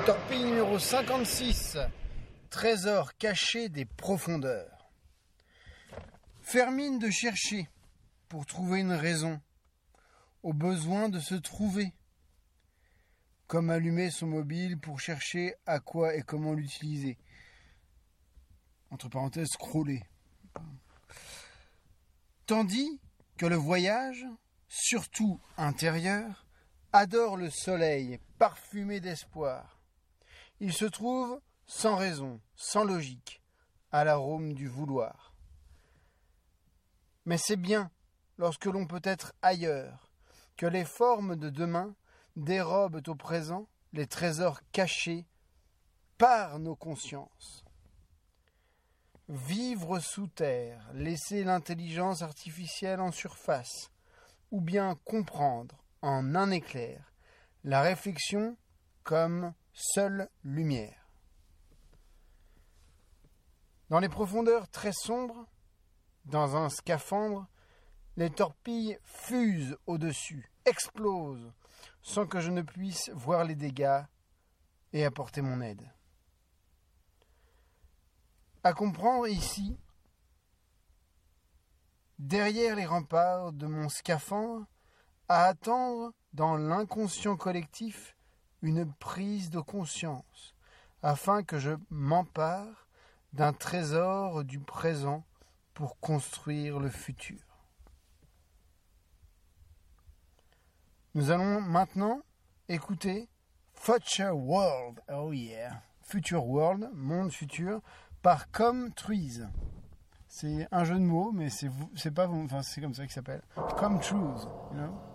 Torpille numéro 56. Trésor caché des profondeurs. Faire mine de chercher pour trouver une raison, au besoin de se trouver. Comme allumer son mobile pour chercher à quoi et comment l'utiliser. Entre parenthèses, scroller. Tandis que le voyage, surtout intérieur, adore le soleil, parfumé d'espoir. Il se trouve sans raison, sans logique, à l'arôme du vouloir. Mais c'est bien, lorsque l'on peut être ailleurs, que les formes de demain dérobent au présent les trésors cachés par nos consciences. Vivre sous terre, laisser l'intelligence artificielle en surface, ou bien comprendre en un éclair la réflexion comme seule lumière. Dans les profondeurs très sombres, dans un scaphandre, les torpilles fusent au-dessus, explosent, sans que je ne puisse voir les dégâts et apporter mon aide. À comprendre ici, derrière les remparts de mon scaphandre, à attendre dans l'inconscient collectif une prise de conscience, afin que je m'empare d'un trésor du présent pour construire le futur. Nous allons maintenant écouter Future World, oh yeah, Future World, monde futur, par Come Trees. C'est un jeu de mots, mais c'est pas, enfin c'est comme ça qu'il s'appelle. Come Trues, you know.